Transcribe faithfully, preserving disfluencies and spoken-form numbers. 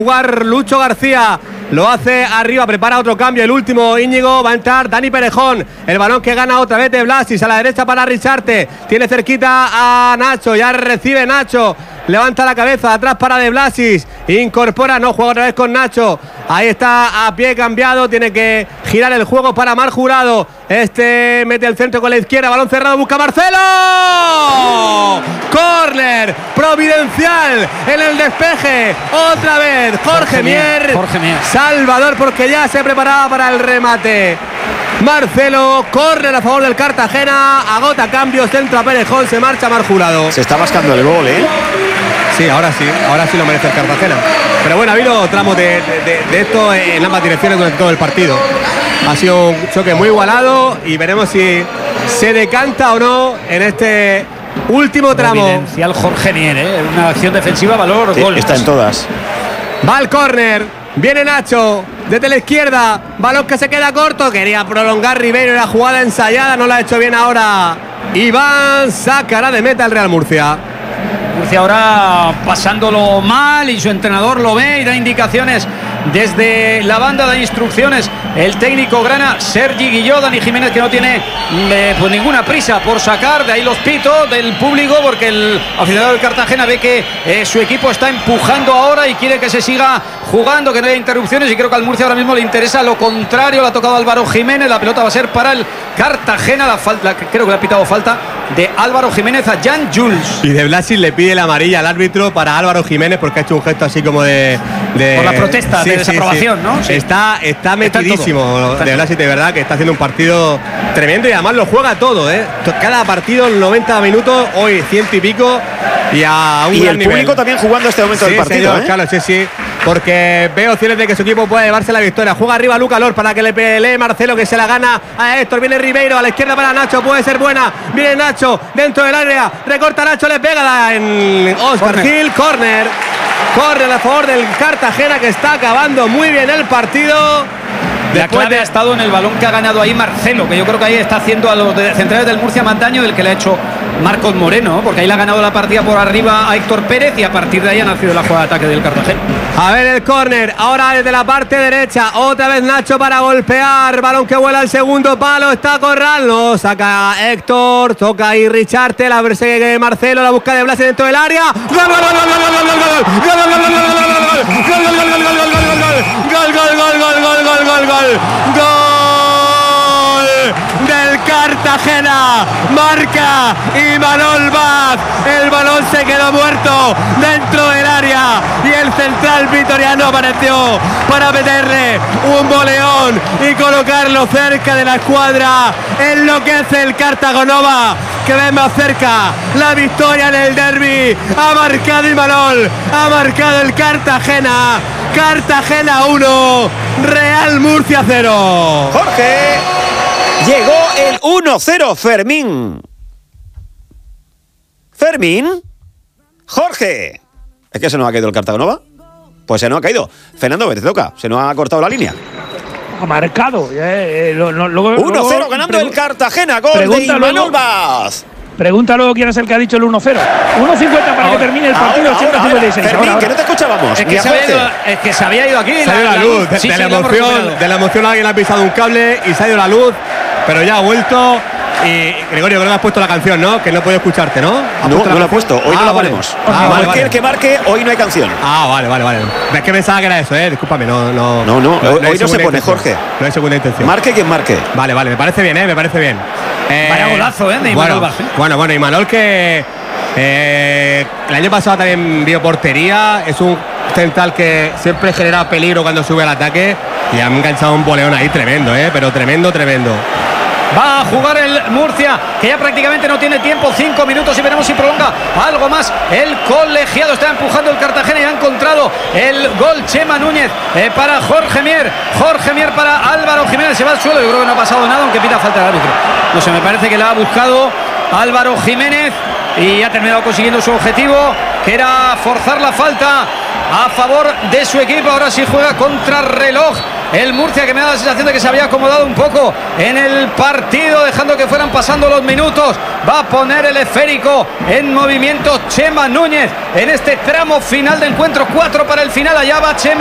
Jugar Lucho García, lo hace arriba, prepara otro cambio, el último Íñigo, va a entrar Dani Perejón, el balón que gana otra vez de Blasis, a la derecha para Richarte, tiene cerquita a Nacho, ya recibe Nacho, levanta la cabeza, atrás para de Blasis, incorpora, no, juega otra vez con Nacho, ahí está a pie cambiado, tiene que girar el juego para Mar Jurado, este mete el centro con la izquierda, balón cerrado, busca Marcelo, córner, providencial en el despeje, otra vez Jorge, Jorge Mier, Jorge Mier, Salvador, porque ya se preparaba para el remate. Marcelo, córner a favor del Cartagena, agota cambios, centro a Perejón, se marcha Mar Jurado. Se está mascando el gol, ¿eh? Sí, ahora sí, ahora sí lo merece el Cartagena. Pero bueno, ha habido tramos de, de, de esto en ambas direcciones durante todo el partido. Ha sido un choque muy igualado y veremos si se decanta o no en este último tramo. Providencial Jorge Mier, ¿eh? Una acción defensiva, valor, sí, gol. Está en todas. Va al córner, viene Nacho, desde la izquierda, balón que se queda corto, quería prolongar Ribeiro, la jugada ensayada, no la ha hecho bien ahora. Iván sacará de meta el Real Murcia. Murcia ahora pasándolo mal y su entrenador lo ve y da indicaciones desde la banda de instrucciones. El técnico grana, Sergi Guilló, Dani Jiménez, que no tiene eh, pues ninguna prisa por sacar, de ahí los pitos del público, porque el aficionado del Cartagena ve que eh, su equipo está empujando ahora y quiere que se siga jugando, que no haya interrupciones, y creo que al Murcia ahora mismo le interesa lo contrario. Le ha tocado Álvaro Jiménez, la pelota va a ser para el Cartagena, la falta, creo que le ha pitado falta de Álvaro Jiménez a Jan Jules. Y de Blasis le pide la amarilla al árbitro para Álvaro Jiménez porque ha hecho un gesto así como de... de por la protesta, sí, de desaprobación, sí, sí. ¿no? Sí. Está, está metidísimo está de Blasis, de verdad, que está haciendo un partido tremendo y además lo juega todo, ¿eh? Cada partido, noventa minutos, hoy ciento y pico y a un y gran el nivel. Público también jugando este momento sí, del partido, señor, ¿eh? Claro, sí, sí. Porque veo opciones de que su equipo pueda llevarse la victoria. Juega arriba Luca Lor para que le pelee Marcelo, que se la gana a Héctor. Viene Ribeiro a la izquierda para Nacho, puede ser buena. Viene Nacho dentro del área, recorta Nacho, le pega en Oscar corner. Gil, córner. Córner a favor del Cartagena, que está acabando muy bien el partido. La clave ha estado en el balón que ha ganado ahí Marcelo, que yo creo que ahí está haciendo a los de centrales del Murcia más daño del que le ha hecho Marcos Moreno, porque ahí le ha ganado la partida por arriba a Héctor Pérez y a partir de ahí ha nacido la jugada de ataque del Cartagena. A ver el córner, ahora desde la parte derecha, otra vez Nacho para golpear, balón que vuela al segundo palo, está Corral, lo saca Héctor, toca ahí Richarte, la persigue Marcelo, la busca de Blas dentro del área. ¡Gol, gol, gol, gol, gol, gol, gol, gol, gol, gol, gol, gol, gol, gol, gol, gol, gol del Cartagena, marca Imanol Vaz, el balón se quedó muerto dentro del área y el central vitoriano apareció para meterle un boleón y colocarlo cerca de la escuadra. Enloquece el Cartagonova, que ve más cerca la victoria en el derbi. Ha marcado Imanol, ha marcado el Cartagena. Cartagena uno, Real Murcia cero. Jorge, llegó el uno cero, Fermín. Fermín. Jorge. ¿Es que se nos ha caído el Cartagonova? Pues se nos ha caído. Fernando, te toca. Se nos ha cortado la línea. Ha marcado. Eh, eh, uno cero ganando el Cartagena. Gol de Imanol Vaz. Pregunta luego quién es el que ha dicho el uno cero. uno cincuenta para ahora, que termine el partido. Ahora, ahora, ahora. Fermín, ahora, ahora. que no te escuchábamos. Es que, se había ido, es que se había ido aquí. Se ha ido la, la luz. luz. De, sí, de, sí, la emoción, de la emoción alguien ha pisado un cable y se ha ido la luz. Pero ya ha vuelto. Y Gregorio, creo que has puesto la canción, ¿no? Que no puedo escucharte, ¿no? No, no la he puesto. Hoy ah, no la vale. ponemos. Ah, marque vale, vale. el que marque, hoy no hay canción. Ah, vale, vale, vale. Es que pensaba que era eso, ¿eh? Discúlpame, no. No, no, no, no hoy no, no se pone, intención. Jorge. No hay segunda intención. Marque quien marque. Vale, vale, me parece bien, ¿eh? Me parece bien. Eh, Vaya golazo, ¿eh? De Imanol bueno, Vaz. Bueno, bueno, Imanol que. Eh, el año pasado también vio portería. Es un central que siempre genera peligro cuando sube al ataque. Y han enganchado un boleón ahí tremendo, ¿eh? Pero tremendo, tremendo. Va a jugar el Murcia, que ya prácticamente no tiene tiempo, cinco minutos y veremos si prolonga algo más. El colegiado está empujando el Cartagena y ha encontrado el gol Chema Núñez eh, para Jorge Mier. Jorge Mier para Álvaro Jiménez, se va al suelo, yo creo que no ha pasado nada, aunque pita falta el árbitro. No sé, me parece que la ha buscado Álvaro Jiménez y ha terminado consiguiendo su objetivo, que era forzar la falta a favor de su equipo. Ahora sí juega contra reloj el Murcia, que me da la sensación de que se había acomodado un poco en el partido, dejando que fueran pasando los minutos. Va a poner el esférico en movimiento Chema Núñez en este tramo final de encuentro. Cuatro para el final. Allá va Chema.